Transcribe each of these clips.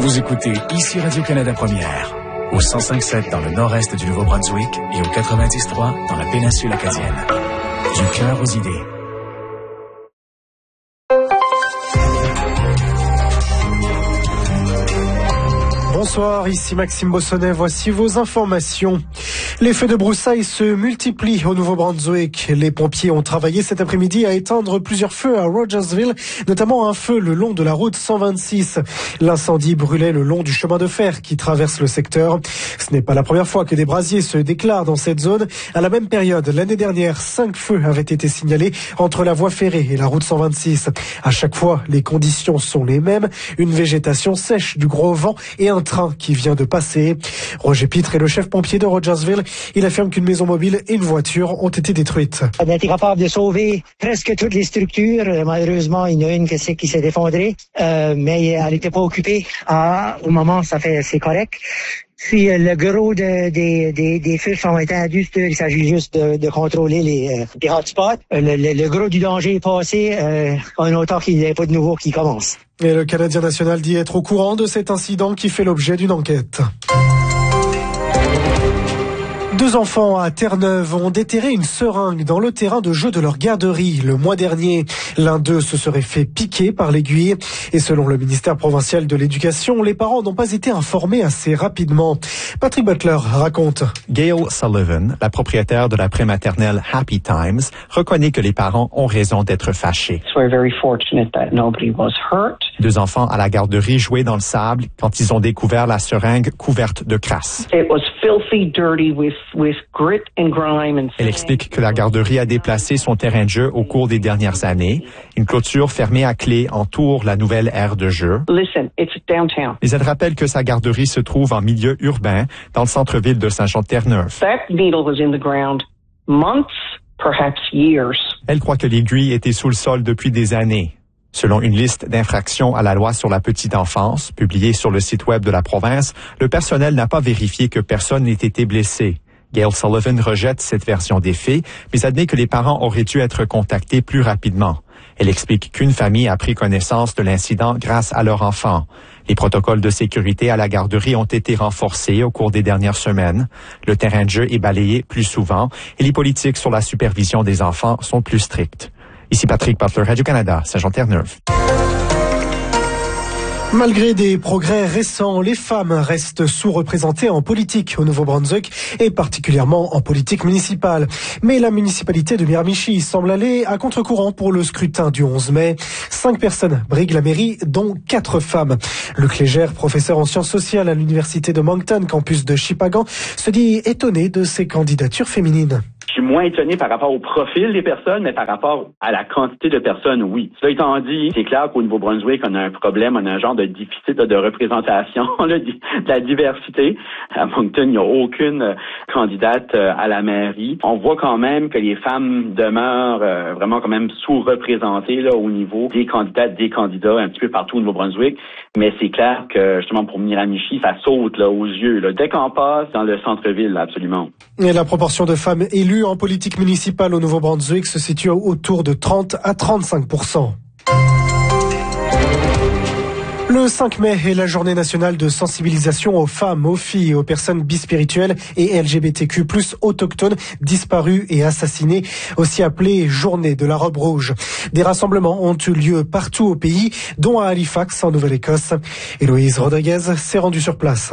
Vous écoutez ici Radio-Canada Première, au 105.7 dans le nord-est du Nouveau-Brunswick et au 90.3 dans la péninsule acadienne. Du cœur aux idées. Bonsoir, ici Maxime Bossonnet, voici vos informations. Les feux de broussailles se multiplient au Nouveau-Brunswick. Les pompiers ont travaillé cet après-midi à éteindre plusieurs feux à Rogersville, notamment un feu le long de la route 126. L'incendie brûlait le long du chemin de fer qui traverse le secteur. Ce n'est pas la première fois que des brasiers se déclarent dans cette zone. À la même période, l'année dernière, 5 feux avaient été signalés entre la voie ferrée et la route 126. À chaque fois, les conditions sont les mêmes. Une végétation sèche, du gros vent et un train qui vient de passer. Roger Pitre est le chef pompier de Rogersville. Il affirme qu'une maison mobile et une voiture ont été détruites. On a été capable de sauver presque toutes les structures. Malheureusement, il y en a une qui s'est effondrée, mais elle n'était pas occupée. Au moment, c'est correct. Puis le gros des feux sont étendus. Il s'agit juste de contrôler les hotspots. Le gros du danger est passé. On entend qu'il n'y a pas de nouveau qui commence. Et le Canadien national dit être au courant de cet incident qui fait l'objet d'une enquête. 2 enfants à Terre-Neuve ont déterré une seringue dans le terrain de jeu de leur garderie le mois dernier. L'un d'eux se serait fait piquer par l'aiguille. Et selon le ministère provincial de l'Éducation, les parents n'ont pas été informés assez rapidement. Patrick Butler raconte. Gail Sullivan, la propriétaire de la prématernelle Happy Times, reconnaît que les parents ont raison d'être fâchés. 2 enfants à la garderie jouaient dans le sable quand ils ont découvert la seringue couverte de crasse. Elle explique que la garderie a déplacé son terrain de jeu au cours des dernières années. Une clôture fermée à clé entoure la nouvelle aire de jeu. Mais elle rappelle que sa garderie se trouve en milieu urbain, dans le centre-ville de Saint-Jean-de-Terre-Neuve. Elle croit que l'aiguille était sous le sol depuis des années. Selon une liste d'infractions à la loi sur la petite enfance, publiée sur le site web de la province, le personnel n'a pas vérifié que personne n'ait été blessé. Gail Sullivan rejette cette version des faits, mais admet que les parents auraient dû être contactés plus rapidement. Elle explique qu'une famille a pris connaissance de l'incident grâce à leur enfant. Les protocoles de sécurité à la garderie ont été renforcés au cours des dernières semaines. Le terrain de jeu est balayé plus souvent et les politiques sur la supervision des enfants sont plus strictes. Ici Patrick Butler, Radio-Canada, Saint-Jean-Terre-Neuve. Malgré des progrès récents, les femmes restent sous-représentées en politique au Nouveau-Brunswick et particulièrement en politique municipale. Mais la municipalité de Miramichi semble aller à contre-courant pour le scrutin du 11 mai. 5 personnes briguent la mairie, dont 4 femmes. Luc Légère, professeur en sciences sociales à l'université de Moncton, campus de Shippagan, se dit étonné de ces candidatures féminines. Je suis moins étonné par rapport au profil des personnes, mais par rapport à la quantité de personnes, oui. Cela étant dit, c'est clair qu'au Nouveau-Brunswick, on a un problème, on a un genre de déficit de représentation, de la diversité. À Moncton, il n'y a aucune candidate à la mairie. On voit quand même que les femmes demeurent vraiment quand même sous-représentées là au niveau des candidates, des candidats, un petit peu partout au Nouveau-Brunswick. Mais c'est clair que justement pour Miramichi, ça saute là aux yeux. Là. Dès qu'on passe dans le centre-ville, là, absolument. Et la proportion de femmes élues en politique municipale au Nouveau-Brunswick se situe autour de 30 à 35%. Le 5 mai est la journée nationale de sensibilisation aux femmes, aux filles et aux personnes bispirituelles et LGBTQ+, autochtones, disparues et assassinées, aussi appelée journée de la robe rouge. Des rassemblements ont eu lieu partout au pays, dont à Halifax, en Nouvelle-Écosse. Héloïse Rodriguez s'est rendue sur place.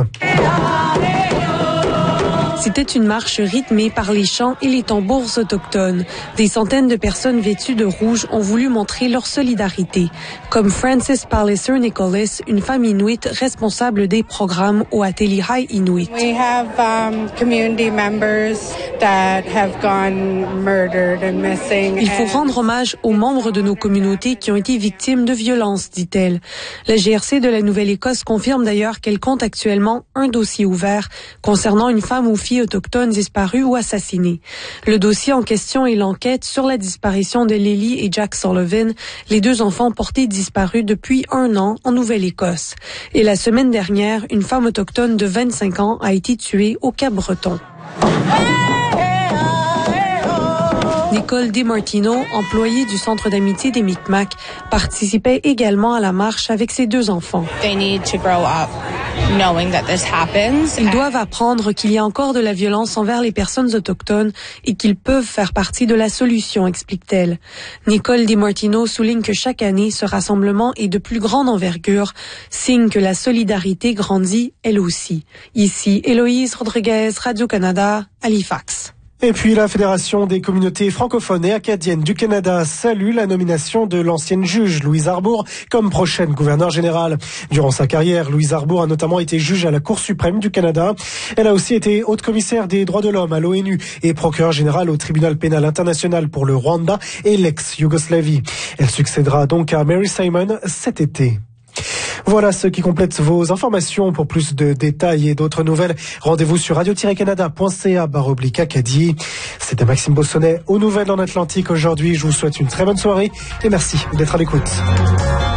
C'était une marche rythmée par les chants et les tambours autochtones. Des centaines de personnes vêtues de rouge ont voulu montrer leur solidarité, comme Frances Palliser Nicholas, une femme inuite responsable des programmes au Ateli High Inuit. We have community members that have gone murdered and missing. Il faut rendre hommage aux membres de nos communautés qui ont été victimes de violences, dit-elle. La GRC de la Nouvelle-Écosse confirme d'ailleurs qu'elle compte actuellement un dossier ouvert concernant une femme ou fille autochtones disparus ou assassinés. Le dossier en question est l'enquête sur la disparition de Lily et Jack Sullivan, les 2 enfants portés disparus depuis 1 an en Nouvelle-Écosse. Et la semaine dernière, une femme autochtone de 25 ans a été tuée au Cap-Breton. Nicole DiMartino, employée du Centre d'amitié des Micmacs, participait également à la marche avec ses 2 enfants. They need to grow up knowing that this happens. Ils doivent apprendre qu'il y a encore de la violence envers les personnes autochtones et qu'ils peuvent faire partie de la solution, explique-t-elle. Nicole DiMartino souligne que chaque année, ce rassemblement est de plus grande envergure, signe que la solidarité grandit elle aussi. Ici, Héloïse Rodriguez, Radio-Canada, Halifax. Et puis la Fédération des communautés francophones et acadiennes du Canada salue la nomination de l'ancienne juge Louise Arbour comme prochaine gouverneure générale. Durant sa carrière, Louise Arbour a notamment été juge à la Cour suprême du Canada. Elle a aussi été haute commissaire des droits de l'homme à l'ONU et procureure générale au tribunal pénal international pour le Rwanda et l'ex-Yougoslavie. Elle succédera donc à Mary Simon cet été. Voilà ce qui complète vos informations. Pour plus de détails et d'autres nouvelles, rendez-vous sur radio-canada.ca/Acadie. C'était Maxime Bossonnet aux nouvelles en Atlantique aujourd'hui. Je vous souhaite une très bonne soirée et merci d'être à l'écoute.